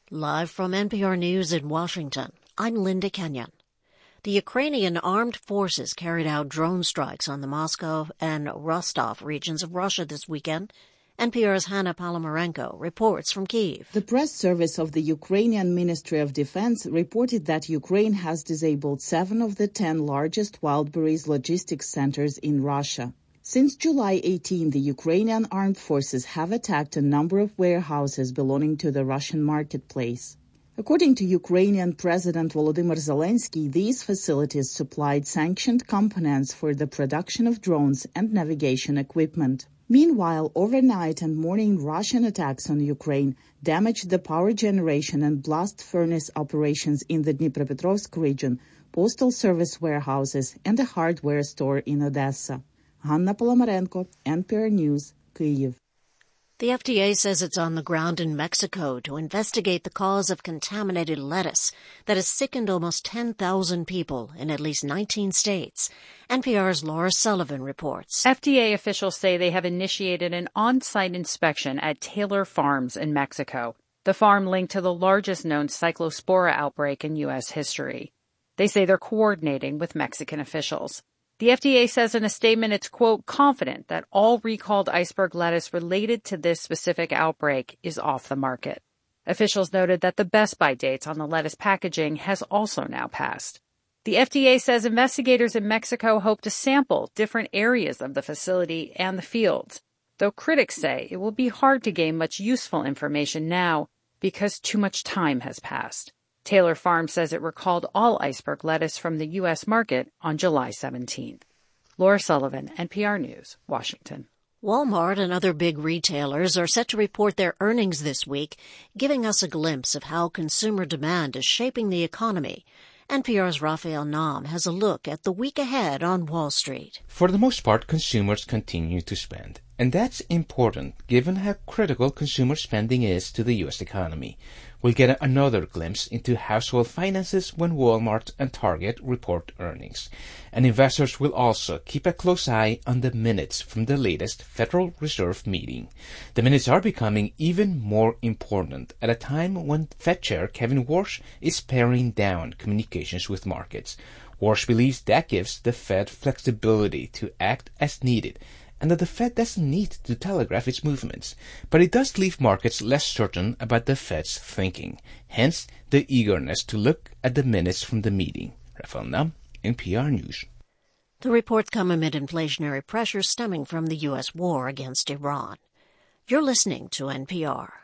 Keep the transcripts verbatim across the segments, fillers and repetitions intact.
Live from N P R News in Washington, I'm Linda Kenyon. The Ukrainian armed forces carried out drone strikes on the Moscow and Rostov regions of Russia this weekend. N P R's Hanna Palomarenko reports from Kyiv. The press service of the Ukrainian Ministry of Defense reported that Ukraine has disabled seven of the ten largest Wildberries logistics centers in Russia. Since July eighteenth, the Ukrainian armed forces have attacked a number of warehouses belonging to the Russian marketplace. According to Ukrainian President Volodymyr Zelensky, these facilities supplied sanctioned components for the production of drones and navigation equipment. Meanwhile, overnight and morning Russian attacks on Ukraine damaged the power generation and blast furnace operations in the Dnipropetrovsk region, postal service warehouses, and a hardware store in Odessa. Hanna Palomarenko, N P R News, Kyiv. The F D A says it's on the ground in Mexico to investigate the cause of contaminated lettuce that has sickened almost ten thousand people in at least nineteen states. N P R's Laura Sullivan reports. F D A officials say they have initiated an on-site inspection at Taylor Farms in Mexico, the farm linked to the largest known cyclospora outbreak in U S history. They say they're coordinating with Mexican officials. The F D A says in a statement it's, quote, confident that all recalled iceberg lettuce related to this specific outbreak is off the market. Officials noted that the best-by dates on the lettuce packaging has also now passed. The F D A says investigators in Mexico hope to sample different areas of the facility and the fields, though critics say it will be hard to gain much useful information now because too much time has passed. Taylor Farms says it recalled all iceberg lettuce from the U S market on July seventeenth. Laura Sullivan, N P R News, Washington. Walmart and other big retailers are set to report their earnings this week, giving us a glimpse of how consumer demand is shaping the economy. N P R's Raphael Nahm has a look at the week ahead on Wall Street. For the most part, consumers continue to spend. And that's important given how critical consumer spending is to the U S economy. We'll get another glimpse into household finances when Walmart and Target report earnings. And investors will also keep a close eye on the minutes from the latest Federal Reserve meeting. The minutes are becoming even more important at a time when Fed Chair Kevin Warsh is paring down communications with markets. Warsh believes that gives the Fed flexibility to act as needed, and that the Fed doesn't need to telegraph its movements. But it does leave markets less certain about the Fed's thinking, hence the eagerness to look at the minutes from the meeting. Raphael Nahm, N P R News. The reports come amid inflationary pressure stemming from the U S war against Iran. You're listening to N P R.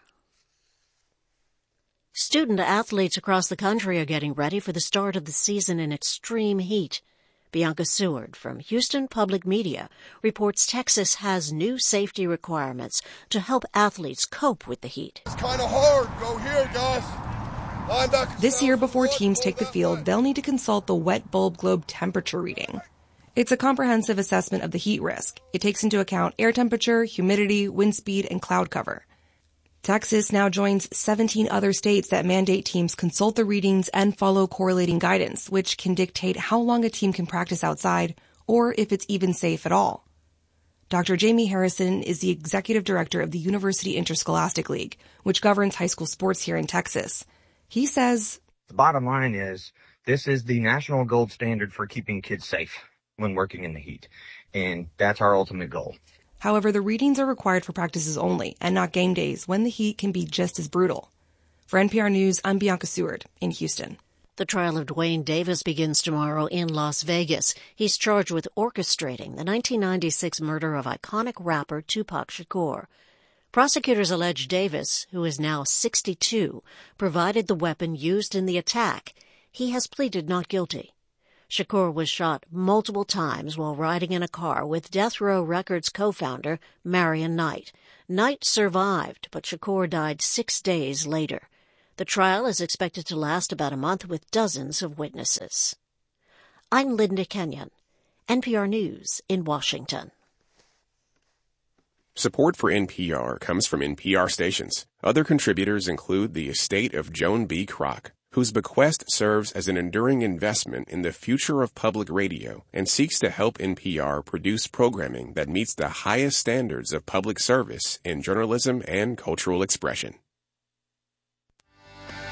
Student athletes across the country are getting ready for the start of the season in extreme heat. Bianca Seward from Houston Public Media reports Texas has new safety requirements to help athletes cope with the heat. It's kind of hard. Go here, guys. This year, before teams take the field, they'll need to consult the wet bulb globe temperature reading. It's a comprehensive assessment of the heat risk. It takes into account air temperature, humidity, wind speed, and cloud cover. Texas now joins seventeen other states that mandate teams consult the readings and follow correlating guidance, which can dictate how long a team can practice outside or if it's even safe at all. Doctor Jamie Harrison is the executive director of the University Interscholastic League, which governs high school sports here in Texas. He says, the bottom line is this is the national gold standard for keeping kids safe when working in the heat, and that's our ultimate goal. However, the readings are required for practices only and not game days when the heat can be just as brutal. For N P R News, I'm Bianca Seward in Houston. The trial of Dwayne Davis begins tomorrow in Las Vegas. He's charged with orchestrating the nineteen ninety-six murder of iconic rapper Tupac Shakur. Prosecutors allege Davis, who is now sixty-two, provided the weapon used in the attack. He has pleaded not guilty. Shakur was shot multiple times while riding in a car with Death Row Records co-founder Marion Knight. Knight survived, but Shakur died six days later. The trial is expected to last about a month with dozens of witnesses. I'm Linda Kenyon, N P R News in Washington. Support for N P R comes from N P R stations. Other contributors include the estate of Joan B. Kroc, whose bequest serves as an enduring investment in the future of public radio and seeks to help N P R produce programming that meets the highest standards of public service in journalism and cultural expression.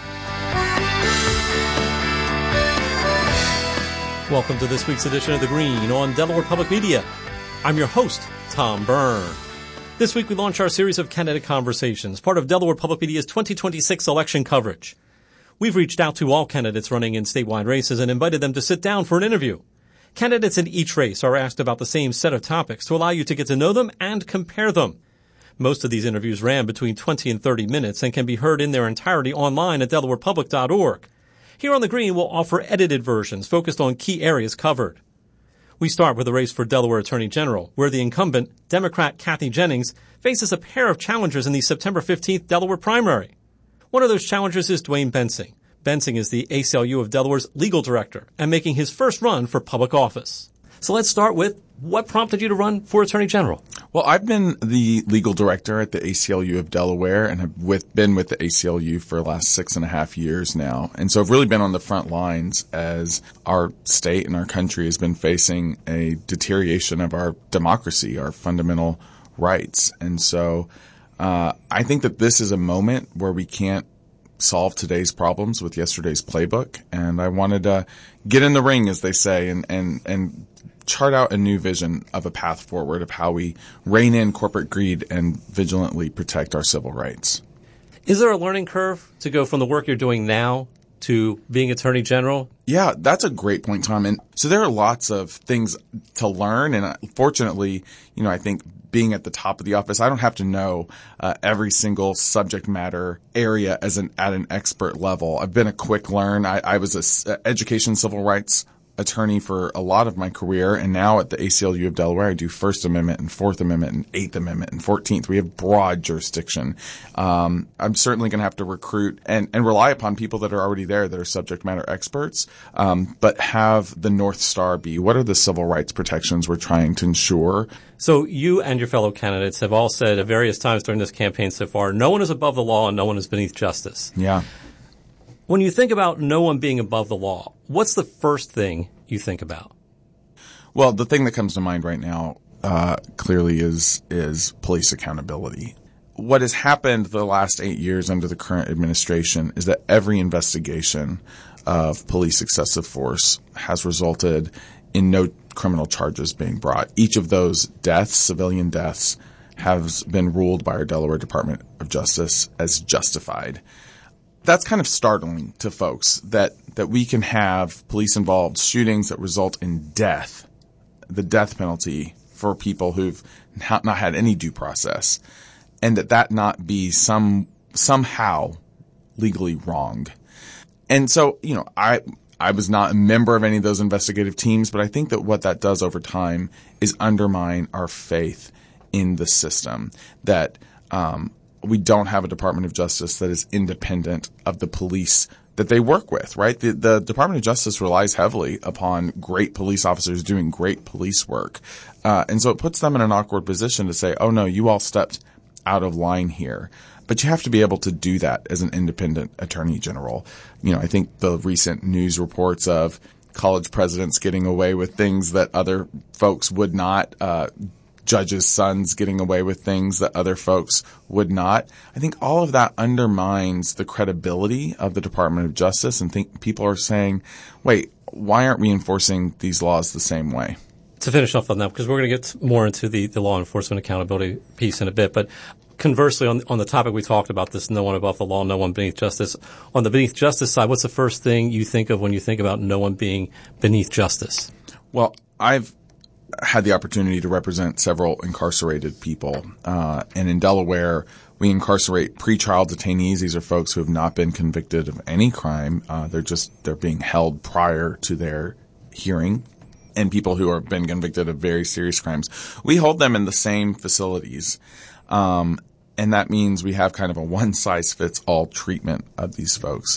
Welcome to this week's edition of The Green on Delaware Public Media. I'm your host, Tom Byrne. This week we launch our series of candidate conversations, part of Delaware Public Media's twenty twenty-six election coverage. We've reached out to all candidates running in statewide races and invited them to sit down for an interview. Candidates in each race are asked about the same set of topics to allow you to get to know them and compare them. Most of these interviews ran between twenty and thirty minutes and can be heard in their entirety online at delaware public dot org. Here on The Green, we'll offer edited versions focused on key areas covered. We start with the race for Delaware Attorney General, where the incumbent, Democrat Kathy Jennings, faces a pair of challengers in the September fifteenth Delaware primary. One of those challengers is Dwayne Bensing. Bensing is the A C L U of Delaware's legal director and making his first run for public office. So let's start with what prompted you to run for Attorney General? Well, I've been the legal director at the A C L U of Delaware and have with, been with the A C L U for the last six and a half years now. And so I've really been on the front lines as our state and our country has been facing a deterioration of our democracy, our fundamental rights. And so uh, I think that this is a moment where we can't solve today's problems with yesterday's playbook. And I wanted to get in the ring, as they say, and, and, and chart out a new vision of a path forward of how we rein in corporate greed and vigilantly protect our civil rights. Is there a learning curve to go from the work you're doing now to being Attorney General? Yeah, that's a great point, Tom. And so there are lots of things to learn. And fortunately, you know, I think being at the top of the office, I don't have to know uh, every single subject matter area as an at an expert level. I've been a quick learn. I, I was a uh, education civil rights attorney for a lot of my career, and now at the A C L U of Delaware, I do First Amendment and Fourth Amendment and Eighth Amendment and Fourteenth. We have broad jurisdiction. Um, I'm certainly going to have to recruit and, and rely upon people that are already there that are subject matter experts, um, but have the North Star be what are the civil rights protections we're trying to ensure. So you and your fellow candidates have all said at various times during this campaign so far, no one is above the law and no one is beneath justice. Yeah. When you think about no one being above the law, what's the first thing you think about? Well, the thing that comes to mind right now uh, clearly is is police accountability. What has happened the last eight years under the current administration is that every investigation of police excessive force has resulted in no criminal charges being brought. Each of those deaths, civilian deaths, has been ruled by our Delaware Department of Justice as justified. That's kind of startling to folks that, that we can have police-involved shootings that result in death, the death penalty for people who've not, not had any due process, and that that not be some somehow legally wrong. And so, you know, I I was not a member of any of those investigative teams, but I think that what that does over time is undermine our faith in the system, that um we don't have a Department of Justice that is independent of the police that they work with, right? The, the Department of Justice relies heavily upon great police officers doing great police work. Uh, and so it puts them in an awkward position to say, oh, no, you all stepped out of line here. But you have to be able to do that as an independent attorney general. You know, I think the recent news reports of college presidents getting away with things that other folks would not, uh, judges' sons getting away with things that other folks would not. I think all of that undermines the credibility of the Department of Justice, and think people are saying, wait, why aren't we enforcing these laws the same way? To finish off on that, because we're going to get more into the, the law enforcement accountability piece in a bit, but conversely, on, on the topic we talked about, this no one above the law, no one beneath justice, on the beneath justice side, what's the first thing you think of when you think about no one being beneath justice? Well, I've had the opportunity to represent several incarcerated people. Uh, and in Delaware, we incarcerate pretrial detainees. These are folks who have not been convicted of any crime. Uh, they're just, they're being held prior to their hearing. And people who have been convicted of very serious crimes. We hold them in the same facilities. Um, and that means we have kind of a one-size-fits-all treatment of these folks.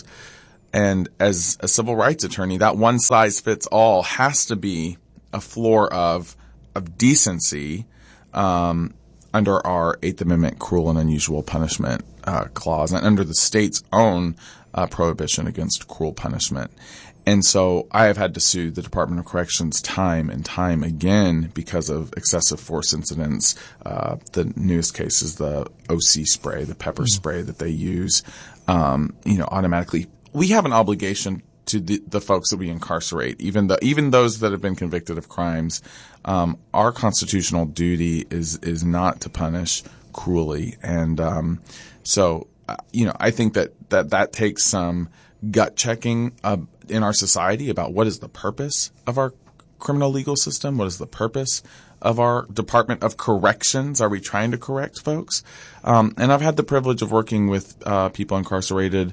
And as a civil rights attorney, that one-size-fits-all has to be a floor of of decency um, under our Eighth Amendment cruel and unusual punishment uh, clause, and under the state's own uh, prohibition against cruel punishment. And so I have had to sue the Department of Corrections time and time again because of excessive force incidents. Uh, the newest case is the O C spray, the pepper mm-hmm. spray that they use, um, you know, automatically. We have an obligation to the, the folks that we incarcerate, even the, even those that have been convicted of crimes. Um, our constitutional duty is, is not to punish cruelly. And, um, so, uh, you know, I think that, that, that takes some gut checking, uh, in our society about what is the purpose of our criminal legal system? What is the purpose of our Department of Corrections? Are we trying to correct folks? Um, and I've had the privilege of working with uh, people incarcerated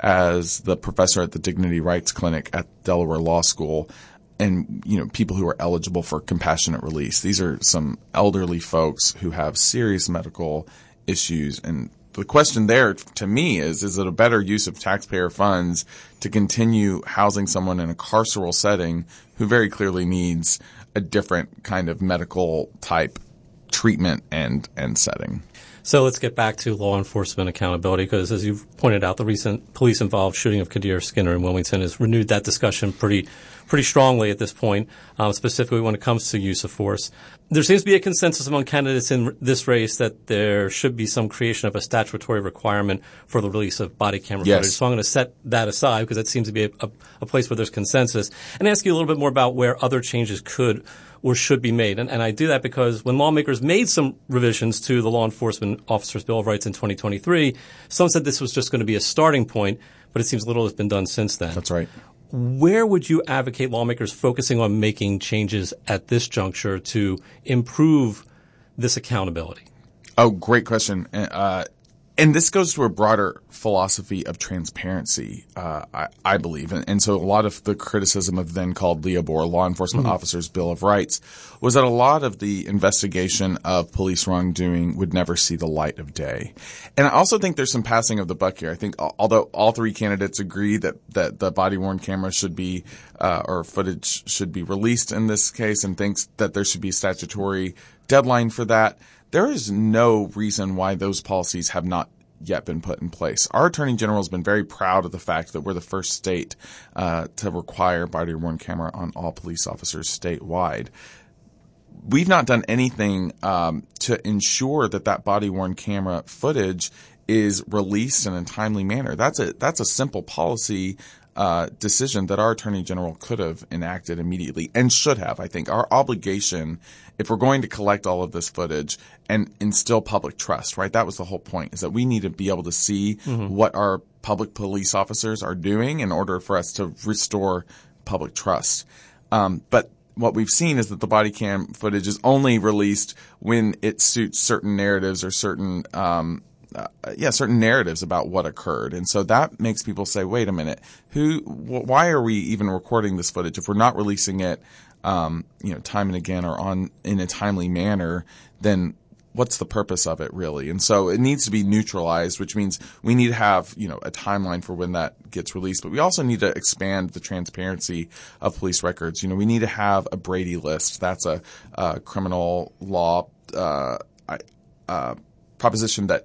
as the professor at the Dignity Rights Clinic at Delaware Law School, and you know, people who are eligible for compassionate release. These are some elderly folks who have serious medical issues, and the question there to me is, is it a better use of taxpayer funds to continue housing someone in a carceral setting who very clearly needs a different kind of medical type treatment and, and setting? So let's get back to law enforcement accountability, because as you've pointed out, the recent police-involved shooting of Kadir Skinner in Wilmington has renewed that discussion pretty pretty strongly at this point, um, specifically when it comes to use of force. There seems to be a consensus among candidates in this race that there should be some creation of a statutory requirement for the release of body camera yes. footage. So I'm going to set that aside because that seems to be a, a, a place where there's consensus, and ask you a little bit more about where other changes could or should be made. And, and I do that because when lawmakers made some revisions to the Law Enforcement Officers' Bill of Rights in twenty twenty-three, some said this was just going to be a starting point, but it seems little has been done since then. That's right. Where would you advocate lawmakers focusing on making changes at this juncture to improve this accountability? Oh, great question. Uh, and this goes to a broader philosophy of transparency, uh, I, I believe. And, and so a lot of the criticism of then called LEOBOR, Law Enforcement mm-hmm. Officers' Bill of Rights, was that a lot of the investigation of police wrongdoing would never see the light of day. And I also think there's some passing of the buck here. I think although all three candidates agree that, that the body-worn camera should be, uh, or footage should be released in this case, and thinks that there should be a statutory deadline for that, there is no reason why those policies have not yet been put in place. Our Attorney General has been very proud of the fact that we're the first state uh, to require body-worn camera on all police officers statewide. We've not done anything um, to ensure that that body-worn camera footage is released in a timely manner. That's a that's a simple policy uh, decision that our Attorney General could have enacted immediately and should have. I think our obligation, if we're going to collect all of this footage and instill public trust, right? That was the whole point, is that we need to be able to see mm-hmm. what our public police officers are doing in order for us to restore public trust. Um, but what we've seen is that the body cam footage is only released when it suits certain narratives or certain um, Uh, yeah, certain narratives about what occurred. And so that makes people say, wait a minute, who, wh- why are we even recording this footage? If we're not releasing it, um, you know, time and again or on, in a timely manner, then what's the purpose of it really? And so it needs to be neutralized, which means we need to have, you know, a timeline for when that gets released. But we also need to expand the transparency of police records. You know, we need to have a Brady list. That's a, uh, criminal law, uh, uh, proposition that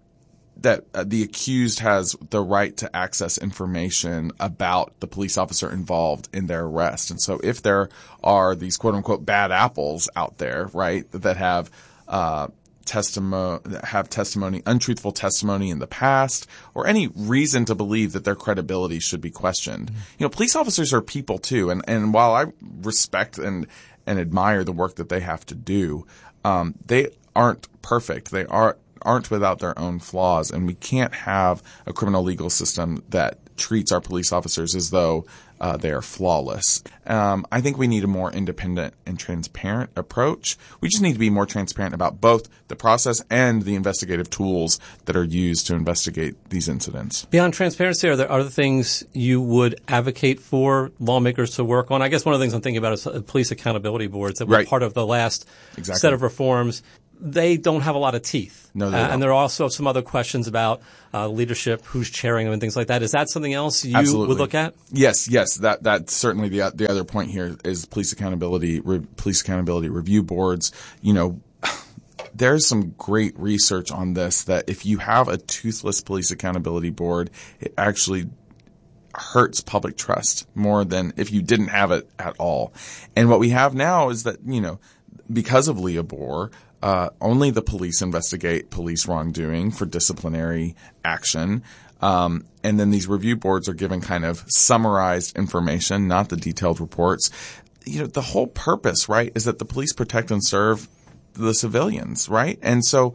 that uh, the accused has the right to access information about the police officer involved in their arrest. And so if there are these quote unquote bad apples out there, right, that have uh testimony have testimony untruthful testimony in the past, or any reason to believe that their credibility should be questioned. Mm-hmm. You know, police officers are people too, and and while I respect and and admire the work that they have to do, um they aren't perfect. They are aren't without their own flaws, and we can't have a criminal legal system that treats our police officers as though uh, they are flawless. Um, I think we need a more independent and transparent approach. We just need to be more transparent about both the process and the investigative tools that are used to investigate these incidents. Beyond transparency, are there other things you would advocate for lawmakers to work on? I guess one of the things I'm thinking about is police accountability boards that were right. part of the last exactly. set of reforms. They don't have a lot of teeth. No, they uh, don't. And there are also some other questions about uh, leadership, who's chairing them, and things like that. Is that something else you Absolutely. would look at? Yes, yes. That that's certainly the the other point here is police accountability, re, police accountability review boards. You know, there's some great research on this that if you have a toothless police accountability board, it actually hurts public trust more than if you didn't have it at all. And what we have now is that, you know, because of LEOBOR, Uh, only the police investigate police wrongdoing for disciplinary action. Um, and then these review boards are given kind of summarized information, not the detailed reports. You know, the whole purpose, right, is that the police protect and serve the civilians, right? And so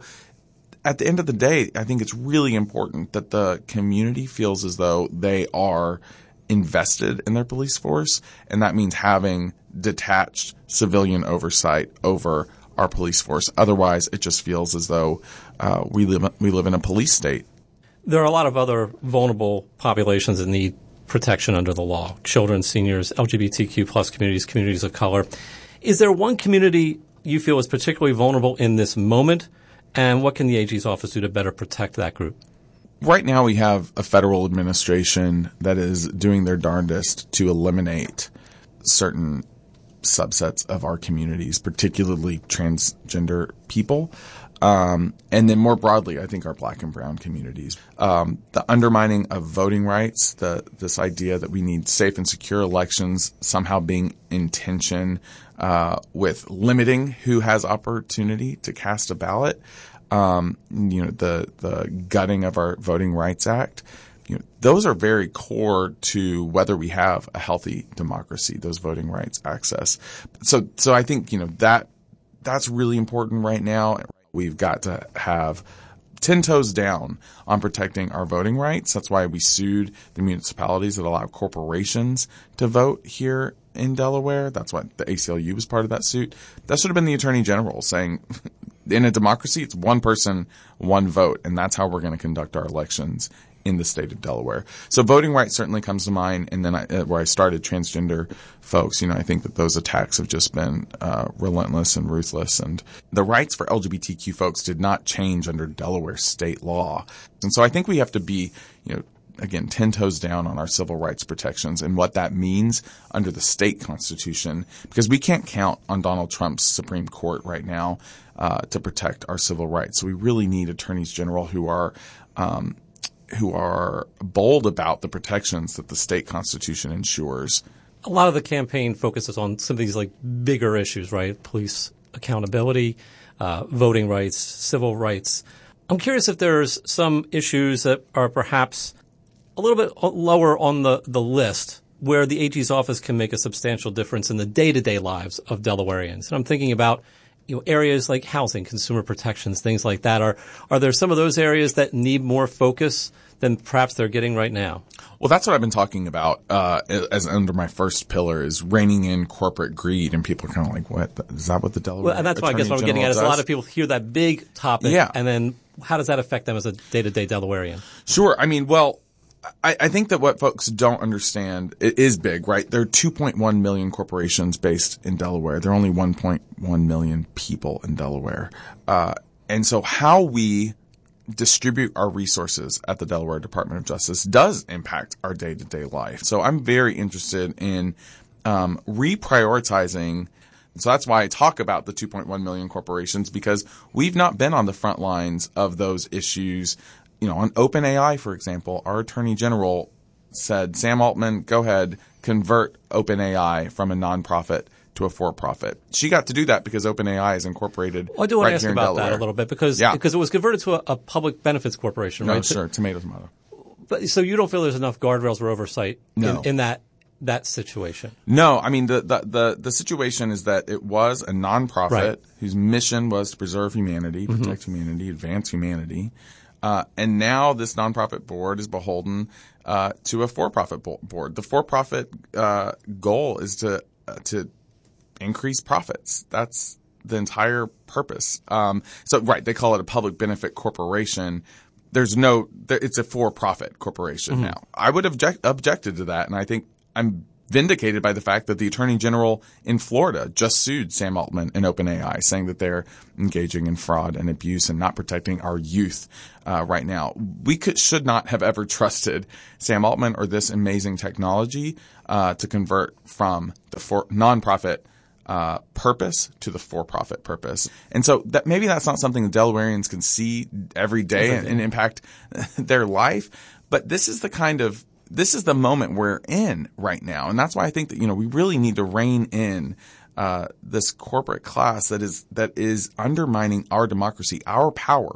at the end of the day, I think it's really important that the community feels as though they are invested in their police force, and that means having detached civilian oversight over our police force. Otherwise, it just feels as though uh, we live we live in a police state. There are a lot of other vulnerable populations that need protection under the law: children, seniors, L G B T Q plus communities, communities of color. Is there one community you feel is particularly vulnerable in this moment, and what can the A G's office do to better protect that group? Right now we have a federal administration that is doing their darndest to eliminate certain subsets of our communities, particularly transgender people. Um, and then more broadly, I think our black and brown communities. Um, the undermining of voting rights, the this idea that we need safe and secure elections somehow being in tension uh, with limiting who has opportunity to cast a ballot. Um, you know, the the gutting of our Voting Rights Act. You know, those are very core to whether we have a healthy democracy, those voting rights access. So, so I think, you know, that that's really important right now. We've got to have ten toes down on protecting our voting rights. That's why we sued the municipalities that allow corporations to vote here in Delaware. That's why the A C L U was part of that suit. That should have been the Attorney General saying, in a democracy, it's one person, one vote, and that's how we're going to conduct our elections in the state of Delaware. So voting rights certainly comes to mind. And then I, uh, where I started, transgender folks, you know, I think that those attacks have just been uh, relentless and ruthless. And the rights for L G B T Q folks did not change under Delaware state law. And so I think we have to be, you know, again, ten toes down on our civil rights protections and what that means under the state constitution, because we can't count on Donald Trump's Supreme Court right now uh, to protect our civil rights. So we really need attorneys general who are um, who are bold about the protections that the state constitution ensures. A lot of the campaign focuses on some of these like bigger issues, right? Police accountability, uh, voting rights, civil rights. I'm curious if there's some issues that are perhaps a little bit lower on the, the list where the A G's office can make a substantial difference in the day-to-day lives of Delawareans. And I'm thinking about, you know, areas like housing, consumer protections, things like that. Are are there some of those areas that need more focus than perhaps they're getting right now? Well, that's what I've been talking about uh, as under my first pillar is reining in corporate greed. And people are kind of like, what? Is that what the Delaware Well, and that's why I guess what I'm getting at is a lot of people hear that big topic. Yeah. And then how does that affect them as a day-to-day Delawarean? Sure. I mean, well, I, I think that what folks don't understand, it is big, right? There are two point one million corporations based in Delaware. There are only one point one million people in Delaware. Uh, and so how we distribute our resources at the Delaware Department of Justice does impact our day-to-day life. So I'm very interested in um, reprioritizing. So that's why I talk about the two point one million corporations, because we've not been on the front lines of those issues. You know, on OpenAI, for example, our Attorney General said, Sam Altman, go ahead, convert OpenAI from a nonprofit to a for-profit. She got to do that because OpenAI is incorporated well, I do want right to ask here in about Delaware. that a little bit because yeah. because it was converted to a, a public benefits corporation, no, right? sure, tomato, tomato. But so you don't feel there's enough guardrails or oversight no. in, in that that situation? No, I mean the, the the the situation is that it was a nonprofit right. whose mission was to preserve humanity, protect mm-hmm. humanity, advance humanity. Uh, and now this nonprofit board is beholden uh, to a for-profit bo- board. The for-profit uh, goal is to uh, to increase profits. That's the entire purpose. Um, so, right, they call it a public benefit corporation. There's no, there, it's a for-profit corporation mm-hmm. now. I would have object, objected to that, and I think I'm vindicated by the fact that the Attorney General in Florida just sued Sam Altman and OpenAI, saying that they're engaging in fraud and abuse and not protecting our youth uh, right now. We could, should not have ever trusted Sam Altman or this amazing technology uh, to convert from the for- nonprofit uh, purpose to the for-profit purpose. And so that maybe that's not something the Delawareans can see every day and, and impact their life, but this is the kind of This is the moment we're in right now. And that's why I think that, you know, we really need to rein in uh, this corporate class that is that is undermining our democracy, our power,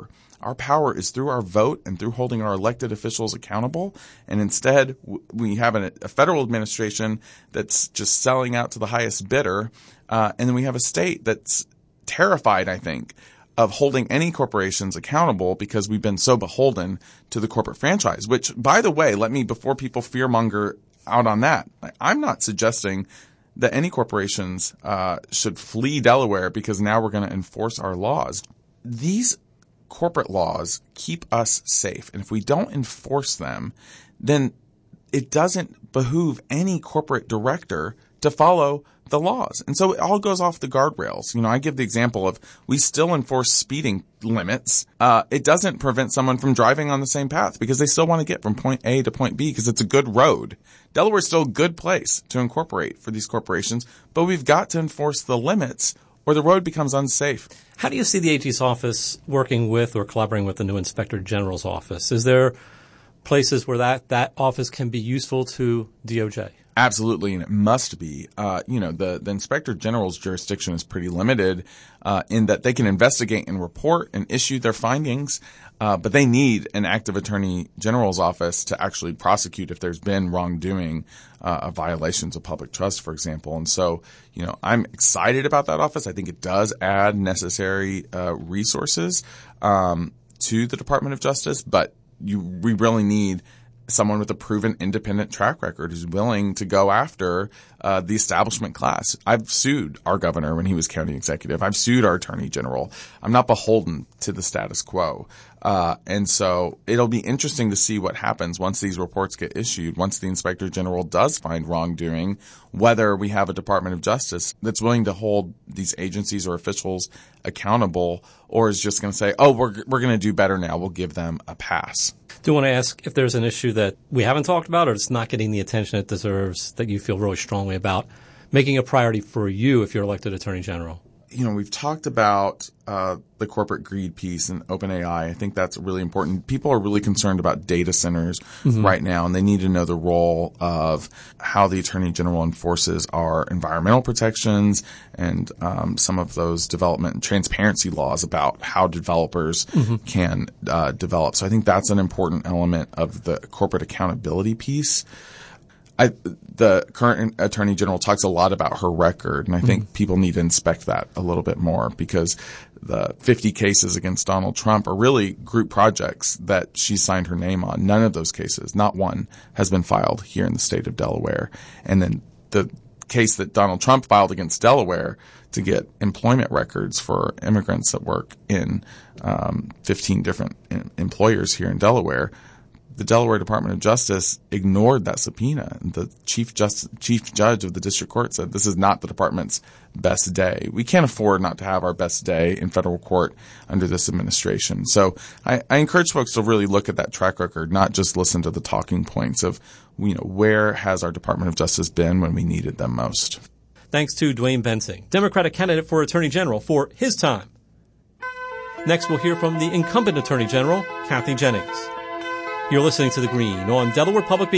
Our power is through our vote and through holding our elected officials accountable. And instead, we have a, a federal administration that's just selling out to the highest bidder. Uh, and then we have a state that's terrified, I think, of holding any corporations accountable because we've been so beholden to the corporate franchise, which, by the way, let me, before people fearmonger out on that, I'm not suggesting that any corporations uh, should flee Delaware because now we're going to enforce our laws. These corporate laws keep us safe. And if we don't enforce them, then it doesn't behoove any corporate director to follow the laws. And so it all goes off the guardrails. You know, I give the example of we still enforce speeding limits. Uh, it doesn't prevent someone from driving on the same path because they still want to get from point A to point B because it's a good road. Delaware's still a good place to incorporate for these corporations, but we've got to enforce the limits or the road becomes unsafe. How do you see the A G's office working with or collaborating with the new Inspector General's office? Is there places where that, that office can be useful to D O J? Absolutely, and it must be. Uh, you know, the, the Inspector General's jurisdiction is pretty limited uh, in that they can investigate and report and issue their findings, uh, but they need an active Attorney General's office to actually prosecute if there's been wrongdoing, uh, violations of public trust, for example. And so, you know, I'm excited about that office. I think it does add necessary uh, resources um, to the Department of Justice, but you we really need someone with a proven independent track record who's willing to go after uh, the establishment class. I've sued our governor when he was county executive. I've sued our attorney general. I'm not beholden to the status quo. Uh, and so it'll be interesting to see what happens once these reports get issued, once the inspector general does find wrongdoing, whether we have a Department of Justice that's willing to hold these agencies or officials accountable or is just going to say, oh, we're, we're going to do better now. We'll give them a pass. Do you want to ask if there's an issue that we haven't talked about or it's not getting the attention it deserves that you feel really strongly about making a priority for you if you're elected Attorney General? You know, we've talked about uh, the corporate greed piece and OpenAI. I think that's really important. People are really concerned about data centers mm-hmm. right now, and they need to know the role of how the Attorney General enforces our environmental protections and um, some of those development and transparency laws about how developers mm-hmm. can uh, develop. So I think that's an important element of the corporate accountability piece. I, the current Attorney General talks a lot about her record, and I think mm-hmm. people need to inspect that a little bit more because the fifty cases against Donald Trump are really group projects that she signed her name on. None of those cases, not one, has been filed here in the state of Delaware. And then the case that Donald Trump filed against Delaware to get employment records for immigrants that work in um, fifteen different employers here in Delaware, the Delaware Department of Justice ignored that subpoena. The chief just, chief judge of the district court said this is not the department's best day. We can't afford not to have our best day in federal court under this administration. So I, I encourage folks to really look at that track record, not just listen to the talking points of, you know, where has our Department of Justice been when we needed them most. Thanks to Dwayne Bensing, Democratic candidate for Attorney General, for his time. Next, we'll hear from the incumbent Attorney General, Kathy Jennings. You're listening to The Green on Delaware Public